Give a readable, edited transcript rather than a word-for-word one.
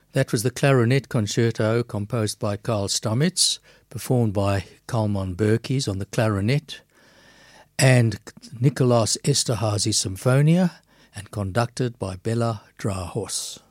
That was the Clarinet Concerto composed by Carl Stamitz, performed by Kalman Berkes on the clarinet, and Nikolaus Esterházy Symphonia, and conducted by Bela Drahos.